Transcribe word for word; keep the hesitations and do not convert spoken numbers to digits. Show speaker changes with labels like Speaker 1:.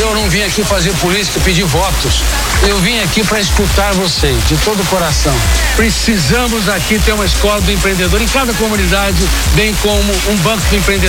Speaker 1: eu não vim aqui fazer política, pedir votos. Eu vim aqui para escutar vocês, de todo o coração. Precisamos aqui ter uma escola do empreendedor em cada comunidade, bem como um banco do empreendedor.